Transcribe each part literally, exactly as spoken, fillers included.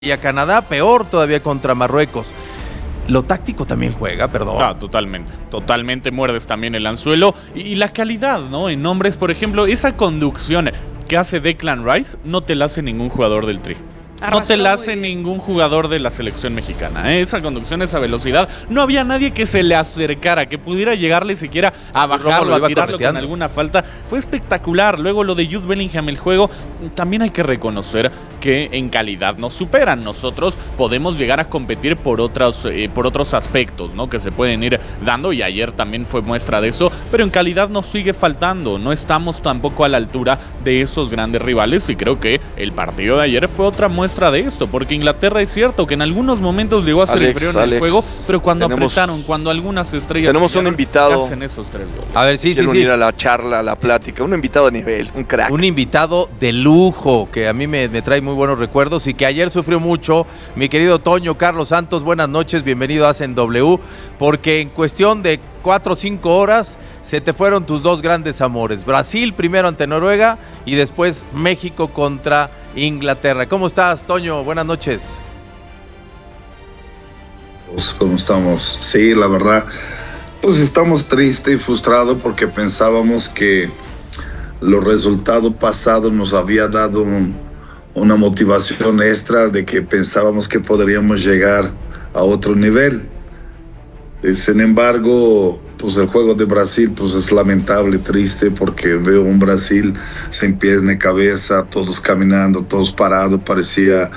y a Canadá, peor todavía contra Marruecos. Lo táctico también juega, perdón. Ah, totalmente, totalmente muerdes también el anzuelo. Y, y la calidad, ¿no? En nombres, por ejemplo, esa conducción que hace Declan Rice no te la hace ningún jugador del Tri. No te la hace ningún jugador de la selección mexicana, ¿eh? Esa conducción, esa velocidad. No había nadie que se le acercara, que pudiera llegarle siquiera a bajarlo, a tirarlo con alguna falta. Fue espectacular. Luego lo de Jude Bellingham, el juego, también hay que reconocer que en calidad nos superan. Nosotros podemos llegar a competir por otros, eh, por otros aspectos, ¿no? Que se pueden ir dando, y ayer también fue muestra de eso, pero en calidad nos sigue faltando. No estamos tampoco a la altura de esos grandes rivales, y creo que el partido de ayer fue otra muestra de esto, porque Inglaterra es cierto que en algunos momentos llegó a ser Alex, inferior en Alex, el juego, pero cuando tenemos, apretaron, cuando algunas estrellas tenemos un invitado hacen esos tres goles. A ver, sí, Quiero sí, unir sí. a la charla, a la plática, un invitado de nivel, un crack. Un invitado de lujo que a mí me, me trae muy buenos recuerdos y que ayer sufrió mucho. Mi querido Toño Carlos Santos, buenas noches, bienvenido a Hacen W, porque en cuestión de cuatro o cinco horas se te fueron tus dos grandes amores. Brasil primero ante Noruega y después México contra Inglaterra. ¿Cómo estás, Toño? Buenas noches. Pues, ¿cómo estamos? Sí, la verdad, pues estamos tristes y frustrados porque pensábamos que los resultados pasados nos había dado un, una motivación extra de que pensábamos que podríamos llegar a otro nivel. Y sin embargo, pues el juego de Brasil pues es lamentable, triste, porque veo un Brasil sin pies ni cabeza, todos caminando, todos parados, parecía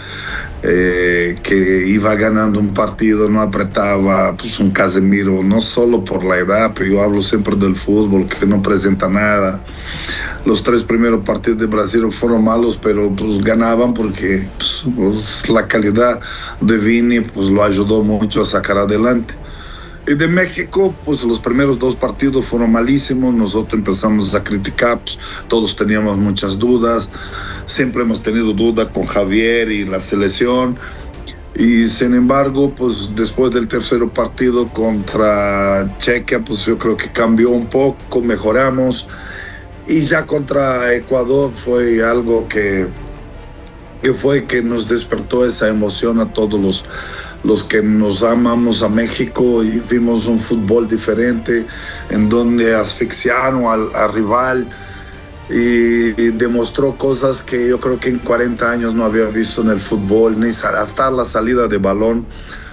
eh, que iba ganando un partido, no apretaba, pues un Casemiro, no solo por la edad, pero yo hablo siempre del fútbol, que no presenta nada. Los tres primeros partidos de Brasil fueron malos, pero pues ganaban porque pues, pues, la calidad de Vini pues lo ayudó mucho a sacar adelante. Y de México, pues los primeros dos partidos fueron malísimos, nosotros empezamos a criticar, pues, todos teníamos muchas dudas, siempre hemos tenido dudas con Javier y la selección, y sin embargo, pues después del tercer partido contra Chequia, pues yo creo que cambió un poco, mejoramos, y ya contra Ecuador fue algo que, que fue que nos despertó esa emoción a todos los los que nos amamos a México, y vimos un fútbol diferente en donde asfixiaron al, al rival y, y demostró cosas que yo creo que en cuarenta años no había visto en el fútbol, ni hasta la salida de balón.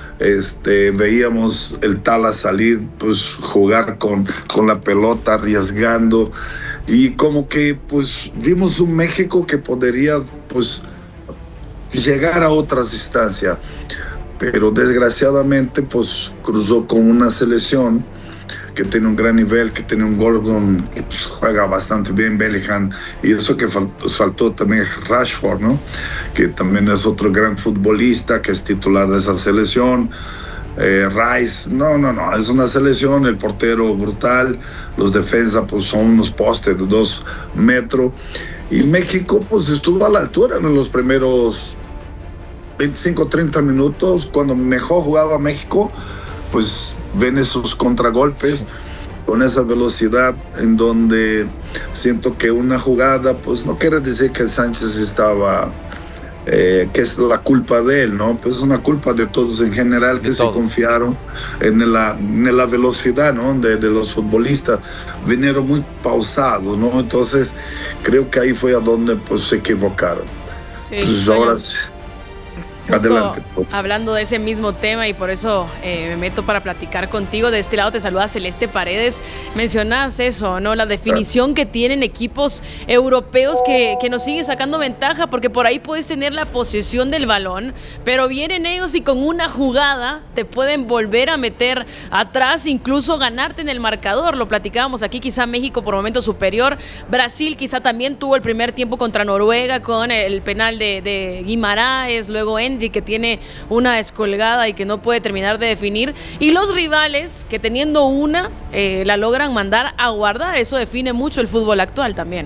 Este, veíamos el Tala salir, pues jugar con, con la pelota, arriesgando, y como que pues vimos un México que podría pues llegar a otras instancias. Pero desgraciadamente pues cruzó con una selección que tiene un gran nivel, que tiene un Gordon que pues, juega bastante bien, Bellingham, y eso que faltó, faltó también Rashford, ¿no? Que también es otro gran futbolista, que es titular de esa selección. Eh, Rice, no, no, no, es una selección, el portero brutal, los defensas pues son unos postes de dos metros, y México pues estuvo a la altura en los primeros veinticinco, treinta minutos, cuando mejor jugaba México, pues ven esos contragolpes, sí, con esa velocidad, en donde siento que una jugada, pues no quiere decir que el Sánchez estaba, eh, que es la culpa de él, ¿no? Pues es una culpa de todos en general, que se confiaron en la, en la velocidad, ¿no? De, de los futbolistas, vinieron muy pausados, ¿no? Entonces creo que ahí fue a donde pues se equivocaron. Sí, pues bueno. ahora sí. Adelante. Hablando de ese mismo tema, y por eso eh, me meto para platicar contigo. De este lado te saluda Celeste Paredes. Mencionas eso, ¿no? La definición que tienen equipos europeos que, que nos sigue sacando ventaja, porque por ahí puedes tener la posesión del balón, pero vienen ellos y con una jugada te pueden volver a meter atrás, incluso ganarte en el marcador. Lo platicábamos aquí, quizá México por momento superior. Brasil quizá también tuvo el primer tiempo contra Noruega con el penal de, de Guimaraes, luego Endri, que tiene una descolgada y que no puede terminar de definir, y los rivales que teniendo una eh, la logran mandar a guardar. Eso define mucho el fútbol actual también.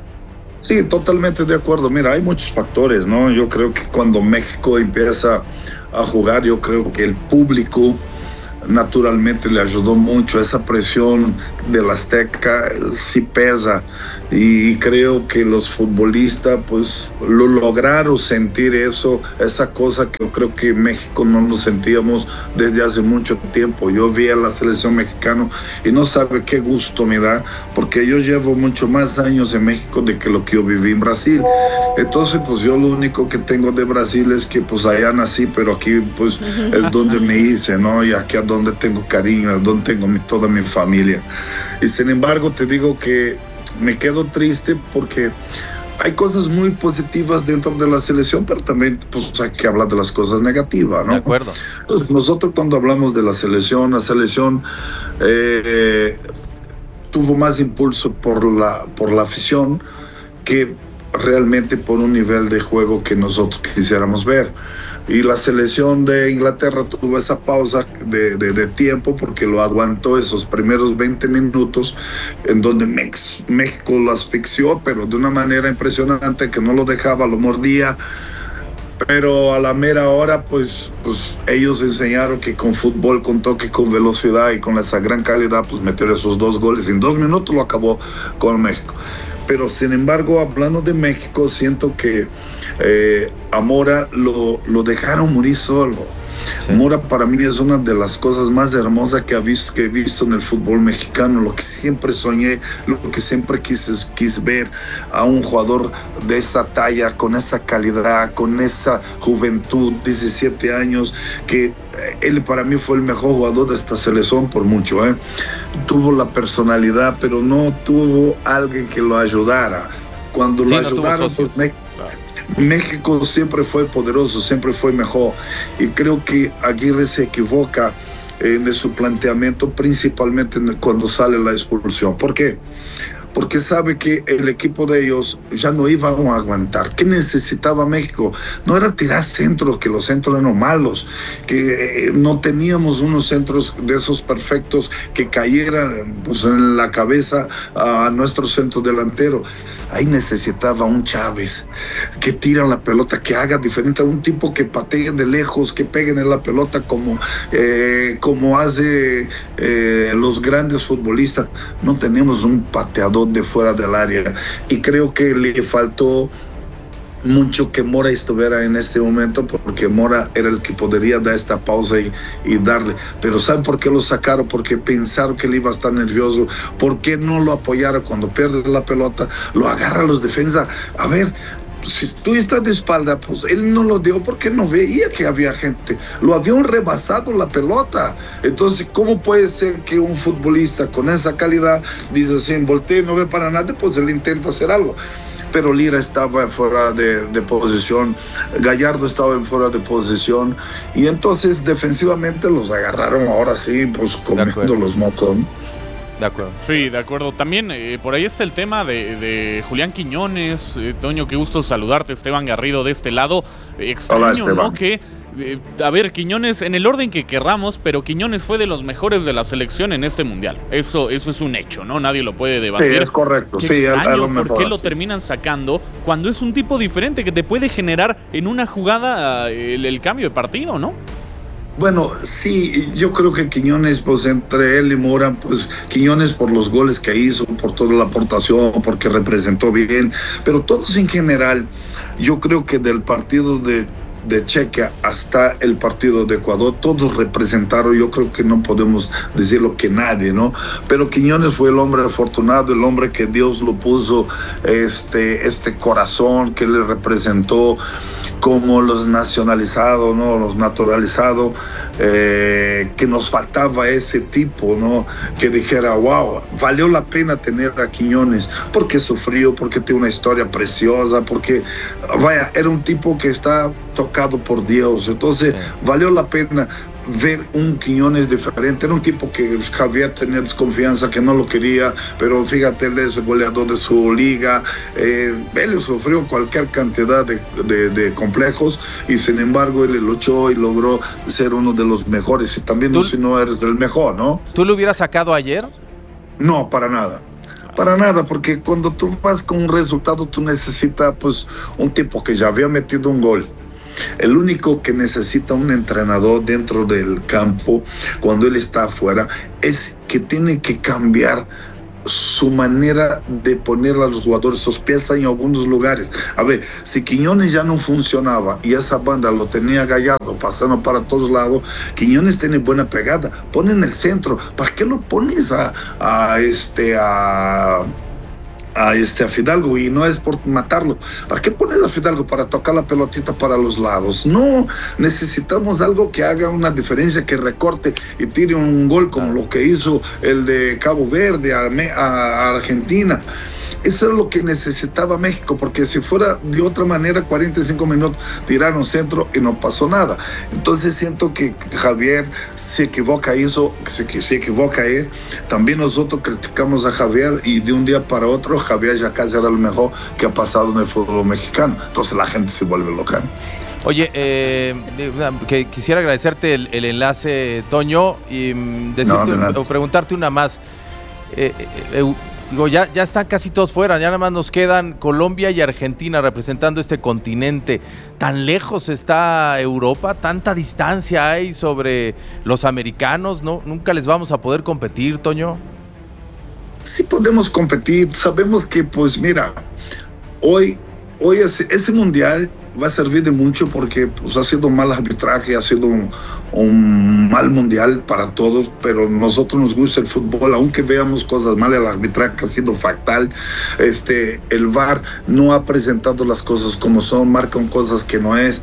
Sí, totalmente de acuerdo. Mira, hay muchos factores, ¿no? Yo creo que cuando México empieza a jugar, yo creo que el público naturalmente le ayudó mucho, esa presión del Azteca sí pesa, y creo que los futbolistas pues lo lograron sentir eso, esa cosa que yo creo que en México no lo sentíamos desde hace mucho tiempo. Yo vi a la selección mexicana y no sabe qué gusto me da, porque yo llevo mucho más años en México de que lo que yo viví en Brasil. Entonces pues yo lo único que tengo de Brasil es que pues allá nací, pero aquí pues es donde me hice, ¿no? Y aquí es donde tengo cariño, es donde tengo mi, toda mi familia. Y sin embargo te digo que me quedo triste porque hay cosas muy positivas dentro de la selección, pero también pues, hay que hablar de las cosas negativas, ¿no? De acuerdo. Pues, nosotros cuando hablamos de la selección, la selección eh, tuvo más impulso por la, por la afición que realmente por un nivel de juego que nosotros quisiéramos ver. Y la selección de Inglaterra tuvo esa pausa de, de, de tiempo porque lo aguantó esos primeros veinte minutos en donde Mex, México lo asfixió, pero de una manera impresionante, que no lo dejaba, lo mordía. Pero a la mera hora, pues, pues ellos enseñaron que con fútbol, con toque, con velocidad y con esa gran calidad, pues meter esos dos goles en dos minutos lo acabó con México. Pero sin embargo, hablando de México, siento que eh, a Mora lo, lo dejaron morir solo. Sí. Mora para mí es una de las cosas más hermosas que, ha visto, que he visto en el fútbol mexicano, lo que siempre soñé, lo que siempre quise, quise ver a un jugador de esa talla, con esa calidad, con esa juventud, diecisiete años, que él para mí fue el mejor jugador de esta selección por mucho, ¿eh? Tuvo la personalidad, pero no tuvo alguien que lo ayudara. Cuando sí, lo no ayudaron, pues México, México siempre fue poderoso, siempre fue mejor. Y creo que Aguirre se equivoca en su planteamiento, principalmente cuando sale la expulsión. ¿Por qué? Porque sabe que el equipo de ellos ya no iba a aguantar. ¿Qué necesitaba México? No era tirar centros, que los centros eran malos, que no teníamos unos centros de esos perfectos que cayeran pues, en la cabeza a nuestro centro delantero. Ahí necesitaba un Chávez que tira la pelota, que haga diferente, a un tipo que patee de lejos, que peguen en la pelota como, eh, como hace eh, los grandes futbolistas. No tenemos un pateador de fuera del área, y creo que le faltó mucho que Mora estuviera en este momento, porque Mora era el que podría dar esta pausa y, y darle. Pero ¿saben por qué lo sacaron? Porque pensaron que él iba a estar nervioso. ¿Por qué no lo apoyaron cuando pierde la pelota? Lo agarra los defensas. A ver, si tú estás de espalda, pues él no lo dio porque no veía que había gente. Lo habían rebasado la pelota. Entonces, ¿cómo puede ser que un futbolista con esa calidad dice así, voltea y no ve para nada? Pues él intenta hacer algo. Pero Lira estaba fuera de, de posición, Gallardo estaba en fuera de posición, y entonces defensivamente los agarraron ahora sí, pues comiendo los mocos. De acuerdo. Sí, de acuerdo. También eh, por ahí está el tema de, de Julián Quiñones. Eh, Toño, qué gusto saludarte. Esteban Garrido de este lado. Eh, extraño, Hola, ¿no? Que, eh, a ver, Quiñones, en el orden que querramos, pero Quiñones fue de los mejores de la selección en este mundial. Eso, eso es un hecho, ¿no? Nadie lo puede debatir. Sí, es correcto. Qué sí, extraño, a, a lo mejor, ¿por qué lo sí. terminan sacando cuando es un tipo diferente que te puede generar en una jugada el, el cambio de partido, ¿no? Bueno, sí, yo creo que Quiñones, pues entre él y Mora, pues Quiñones por los goles que hizo, por toda la aportación, porque representó bien, pero todos en general, yo creo que del partido de, de Chequia hasta el partido de Ecuador, todos representaron, yo creo que no podemos decirlo que nadie, ¿no? Pero Quiñones fue el hombre afortunado, el hombre que Dios lo puso, este, este corazón que le representó, como los nacionalizados, ¿no? Los naturalizados, eh, que nos faltaba ese tipo, ¿no? Que dijera, wow, valió la pena tener a Quiñones, porque sufrió, porque tiene una historia preciosa, porque, vaya, era un tipo que está tocado por Dios, entonces sí. Valió la pena ver un Quiñones diferente. Era un tipo que Javier tenía desconfianza, que no lo quería, pero fíjate, él es el goleador de su liga, eh, él sufrió cualquier cantidad de, de, de complejos, y sin embargo él luchó y logró ser uno de los mejores, y también ¿Tú, si no eres el mejor, ¿no? ¿Tú lo hubieras sacado ayer? No, para nada. Para nada, porque cuando tú vas con un resultado, tú necesitas pues un tipo que ya había metido un gol, el único que necesita un entrenador dentro del campo cuando él está afuera es que tiene que cambiar su manera de poner a los jugadores sus piezas en algunos lugares. A ver, si Quiñones ya no funcionaba y esa banda lo tenía Gallardo pasando para todos lados, Quiñones tiene buena pegada, pone en el centro. ¿Para qué lo pones a, a este a a este a Fidalgo? Y no es por matarlo. ¿Para qué pones a Fidalgo para tocar la pelotita para los lados? No, necesitamos algo que haga una diferencia, que recorte y tire un gol como lo que hizo el de Cabo Verde a, a Argentina. Eso es lo que necesitaba México, porque si fuera de otra manera, cuarenta y cinco minutos tiraron centro y no pasó nada. Entonces siento que Javier se equivoca eso, que se equivoca él. También nosotros criticamos a Javier y de un día para otro Javier ya casi era lo mejor que ha pasado en el fútbol mexicano. Entonces la gente se vuelve loca. Oye, eh, que quisiera agradecerte el, el enlace, Toño, y decirte, no, o preguntarte una más. Eh, eh, Digo, ya, ya están casi todos fuera, ya nada más nos quedan Colombia y Argentina representando este continente. ¿Tan lejos está Europa? ¿Tanta distancia hay sobre los americanos? ¿No? ¿Nunca les vamos a poder competir, Toño? Sí podemos competir, sabemos que, pues mira, hoy, hoy ese, ese mundial va a servir de mucho porque pues, ha sido un mal arbitraje, ha sido un, un mal mundial para todos, pero nosotros nos gusta el fútbol, aunque veamos cosas malas, el arbitraje ha sido fatal, este, el V A R no ha presentado las cosas como son, marcan cosas que no es.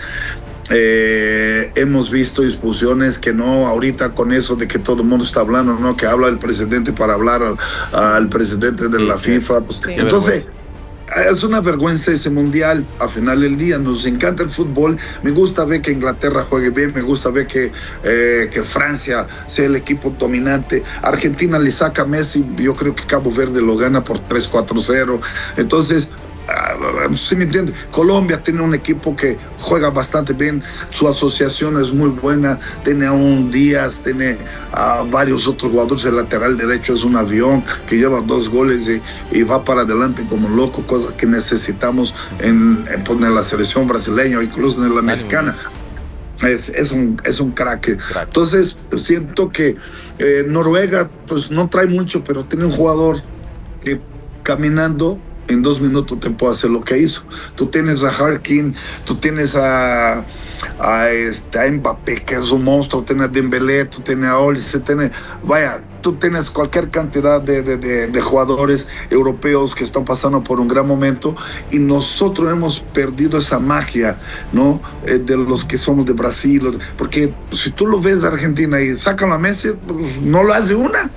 Eh, hemos visto expulsiones que no, ahorita con eso de que todo el mundo está hablando, no, que habla el presidente para hablar al, al presidente de la FIFA, pues, sí. Entonces es una vergüenza ese mundial. Al final del día nos encanta el fútbol, me gusta ver que Inglaterra juegue bien, me gusta ver que, eh, que Francia sea el equipo dominante. Argentina le saca a Messi, yo creo que Cabo Verde lo gana por tres cuatro cero. Entonces, Uh, ¿sí me entiende? Colombia tiene un equipo que juega bastante bien, su asociación es muy buena, tiene a un Díaz, tiene a varios otros jugadores, el lateral derecho es un avión que lleva dos goles y, y va para adelante como loco, cosas que necesitamos en, en, en la selección brasileña o incluso en la mexicana. Es, es, un, es un crack. crack. Entonces siento que eh, Noruega pues no trae mucho, pero tiene un jugador que caminando en dos minutos te puede hacer lo que hizo. Tú tienes a Harkin, tú tienes a, a, este, a Mbappé, que es un monstruo, tienes a Dembélé, tú tienes a Olise, tienes, vaya, tú tienes cualquier cantidad de, de, de, de jugadores europeos que están pasando por un gran momento y nosotros hemos perdido esa magia, ¿no? Eh, de los que somos de Brasil, porque si tú lo ves a Argentina y sacan a Messi, pues no lo hace una.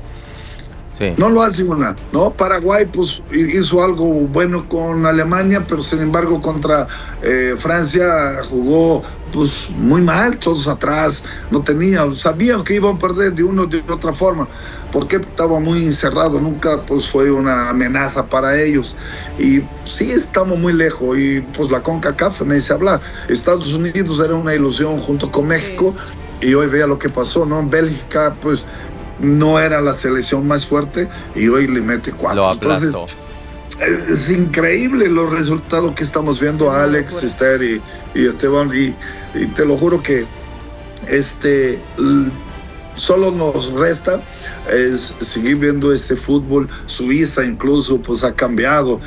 Sí. No lo hace una, ¿no? Paraguay pues hizo algo bueno con Alemania, pero sin embargo contra eh, Francia jugó pues muy mal, todos atrás, no tenían, sabían que iban a perder de una o de otra forma, porque estaba muy encerrado, nunca pues fue una amenaza para ellos. Y sí estamos muy lejos, y pues la CONCACAF, no se habla. Estados Unidos era una ilusión junto con México, y hoy vea lo que pasó, ¿no? Bélgica pues no era la selección más fuerte y hoy le mete cuatro. Entonces es, es increíble los resultados que estamos viendo a Alex, Esther y, y Esteban, y, y te lo juro que este l- solo nos resta es seguir viendo este fútbol. Suiza incluso pues ha cambiado.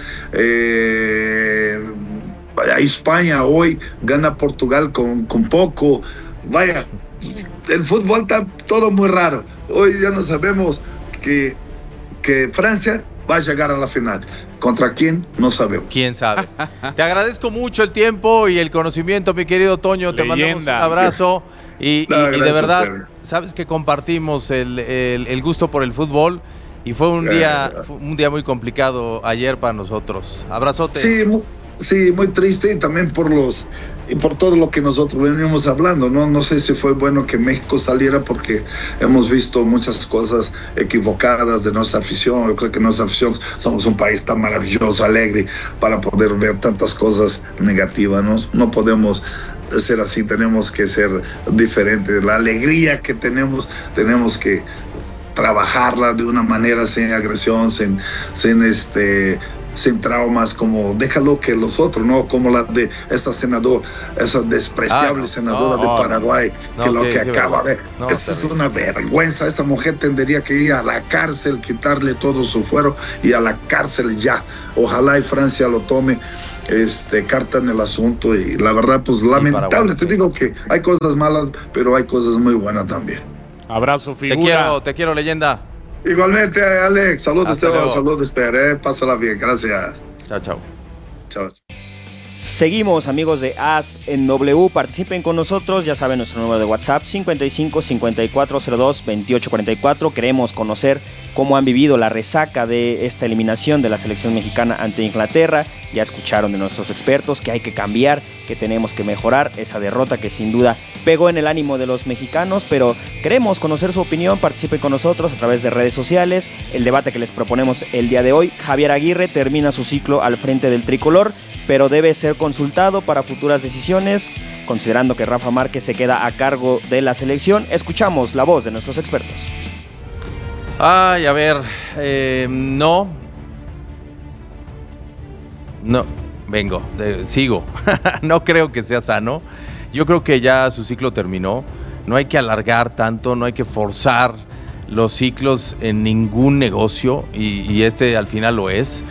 eh, a España hoy gana Portugal con, con poco. Vaya, el fútbol está todo muy raro. Hoy ya no sabemos que, que Francia va a llegar a la final. ¿Contra quién? No sabemos. ¿Quién sabe? Te agradezco mucho el tiempo y el conocimiento, mi querido Toño. Te Leyenda. mandamos un abrazo. Y, no, y, gracias, y de verdad, Terry. Sabes que compartimos el, el, el gusto por el fútbol. Y fue un día, fue un día muy complicado ayer para nosotros. Abrazote. Sí, muy, sí, muy triste, y también por los y por todo lo que nosotros venimos hablando, ¿no? No sé si fue bueno que México saliera, porque hemos visto muchas cosas equivocadas de nuestra afición. Yo creo que nuestra afición somos un país tan maravilloso, alegre, para poder ver tantas cosas negativas, ¿no? No podemos ser así, tenemos que ser diferentes. La alegría que tenemos, tenemos que trabajarla de una manera sin agresión, sin, sin este... sin traumas, como déjalo que los otros, ¿no? Como la de esa senadora, esa despreciable ah, no, senadora no, de Paraguay, no, que no, lo que, que acaba de... No, esa es una vergüenza, esa mujer tendría que ir a la cárcel, quitarle todo su fuero y a la cárcel ya. Ojalá y Francia lo tome este, carta en el asunto y la verdad, pues lamentable, te digo que hay cosas malas, pero hay cosas muy buenas también. Abrazo, figura. Te quiero, te quiero, leyenda. Igualmente, Alex, saludos, saludos, Esther, eh. Pásala bien, gracias. Chao, chao. Chao. Seguimos, amigos de As en W, participen con nosotros, ya saben nuestro número de WhatsApp cincuenta y cinco, cincuenta y cuatro cero dos, veintiocho cuarenta y cuatro. Queremos conocer cómo han vivido la resaca de esta eliminación de la selección mexicana ante Inglaterra. Ya escucharon de nuestros expertos que hay que cambiar, que tenemos que mejorar esa derrota que sin duda pegó en el ánimo de los mexicanos, pero queremos conocer su opinión. Participen con nosotros a través de redes sociales. El debate que les proponemos el día de hoy: Javier Aguirre termina su ciclo al frente del tricolor, pero debe ser consultado para futuras decisiones, considerando que Rafa Márquez se queda a cargo de la selección. Escuchamos la voz de nuestros expertos. Ay, a ver, eh, no, no, vengo, eh, sigo, no creo que sea sano, yo creo que ya su ciclo terminó, no hay que alargar tanto, no hay que forzar los ciclos en ningún negocio y, y este al final lo es.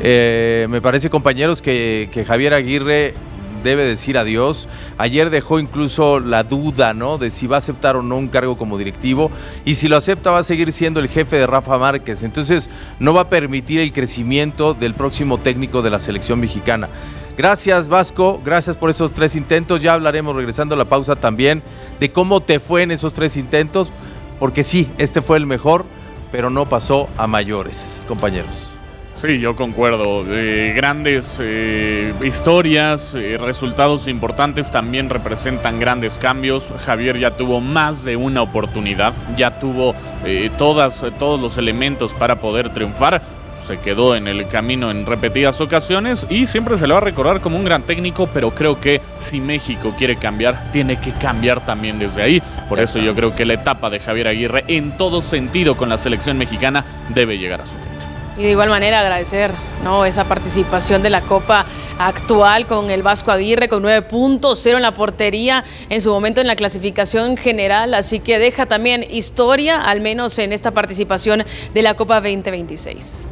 Eh, me parece, compañeros, que, que Javier Aguirre debe decir adiós. Ayer dejó incluso la duda, ¿no?, de si va a aceptar o no un cargo como directivo, y si lo acepta va a seguir siendo el jefe de Rafa Márquez, entonces no va a permitir el crecimiento del próximo técnico de la selección mexicana. Gracias, Vasco, gracias por esos tres intentos. Ya hablaremos, regresando a la pausa, también de cómo te fue en esos tres intentos, porque sí, este fue el mejor, pero no pasó a mayores, compañeros. Sí, yo concuerdo. Eh, grandes eh, historias, eh, resultados importantes también representan grandes cambios. Javier ya tuvo más de una oportunidad, ya tuvo eh, todas, todos los elementos para poder triunfar. Se quedó en el camino en repetidas ocasiones y siempre se le va a recordar como un gran técnico, pero creo que si México quiere cambiar, tiene que cambiar también desde ahí. Por eso yo creo que la etapa de Javier Aguirre, en todo sentido con la selección mexicana, debe llegar a su fin. Y de igual manera agradecer, ¿no?, esa participación de la Copa actual con el Vasco Aguirre, con nueve puntos, cero en la portería, en su momento en la clasificación general, así que deja también historia, al menos en esta participación de la Copa veinte veintiséis.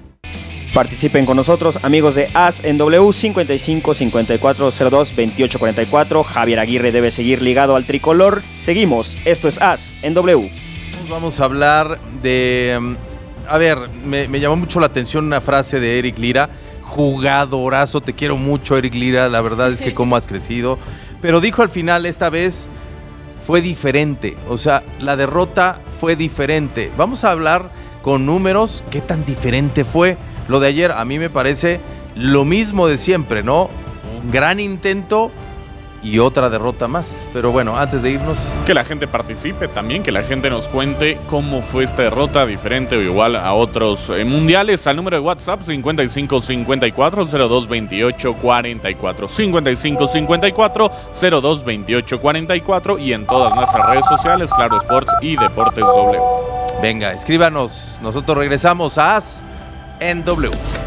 Participen con nosotros, amigos de As en W, cincuenta y cinco, cincuenta y cuatro cero dos, veintiocho cuarenta y cuatro. Javier Aguirre debe seguir ligado al tricolor. Seguimos, esto es As en W. Vamos a hablar de... A ver, me, me llamó mucho la atención una frase de Eric Lira: jugadorazo, te quiero mucho, Eric Lira, la verdad es que cómo has crecido. Pero dijo al final, esta vez fue diferente, o sea, la derrota fue diferente. Vamos a hablar con números, qué tan diferente fue. Lo de ayer a mí me parece lo mismo de siempre, ¿no? Un gran intento y otra derrota más. Pero bueno, antes de irnos... Que la gente participe también, que la gente nos cuente cómo fue esta derrota, diferente o igual a otros eh, mundiales. Al número de WhatsApp cincuenta y cinco, cincuenta y cuatro cero dos, veintiocho cuarenta y cuatro. cincuenta y cinco, cincuenta y cuatro cero dos, veintiocho cuarenta y cuatro y en todas nuestras redes sociales, Claro Sports y Deportes W. Venga, escríbanos. Nosotros regresamos a As en W.